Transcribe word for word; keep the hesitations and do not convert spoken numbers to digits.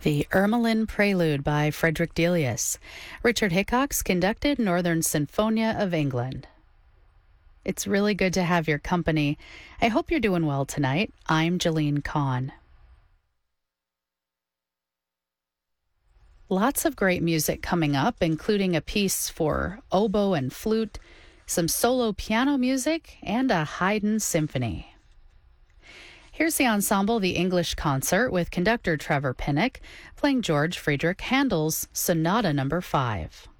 The Ermelin Prelude by Frederick Delius. Richard Hickox conducted Northern Sinfonia of England. It's really good to have your company. I hope you're doing well tonight. I'm Jeline Kahn. Lots of great music coming up, including a piece for oboe and flute, some solo piano music, and a Haydn symphony. Here's the ensemble, the English Concert, with conductor Trevor Pinnock playing George Friedrich Handel's Sonata Number Five.